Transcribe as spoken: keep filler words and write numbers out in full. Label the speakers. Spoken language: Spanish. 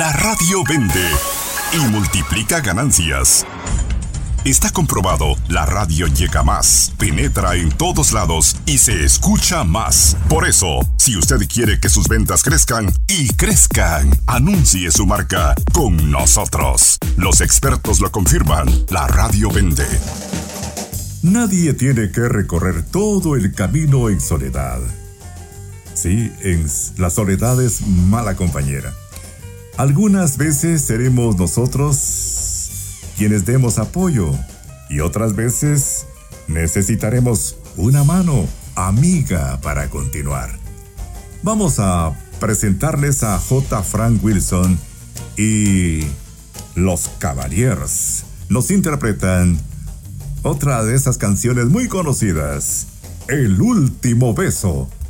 Speaker 1: La radio vende y multiplica ganancias. Está comprobado, la radio llega más, penetra en todos lados y se escucha más. Por eso, si usted quiere que sus ventas crezcan y crezcan, anuncie su marca con nosotros. Los expertos lo confirman, la radio vende.
Speaker 2: Nadie tiene que recorrer todo el camino en soledad. Sí, en la soledad es mala compañera. Algunas veces seremos nosotros quienes demos apoyo y otras veces necesitaremos una mano amiga para continuar. Vamos a presentarles a J. Frank Wilson y los Cavaliers. Nos interpretan otra de esas canciones muy conocidas, El último beso.